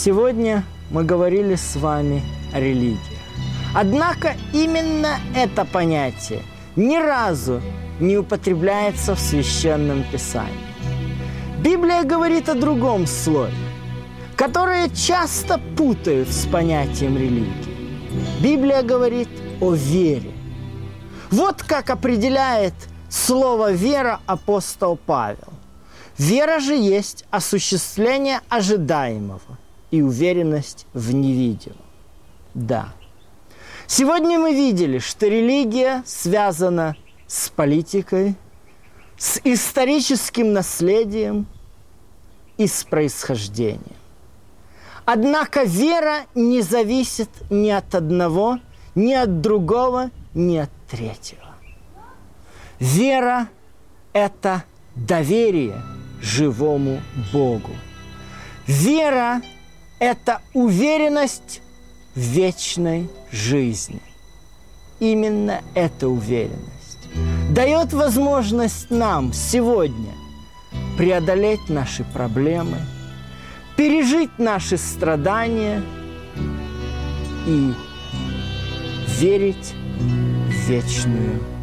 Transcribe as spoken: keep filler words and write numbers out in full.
Сегодня мы говорили с вами о религии. Однако именно это понятие ни разу не употребляется в Священном Писании. Библия говорит о другом слове, которое часто путают с понятием религии. Библия говорит о вере. Вот как определяет слово «вера» апостол Павел. Вера же есть осуществление ожидаемого и уверенность в невидимом. Да. Сегодня мы видели, что религия связана с политикой, с историческим наследием и с происхождением. Однако вера не зависит ни от одного, ни от другого, ни от третьего. Вера – это доверие живому Богу. Вера – это уверенность в вечной жизни. Именно эта уверенность дает возможность нам сегодня преодолеть наши проблемы, пережить наши страдания и верить в вечную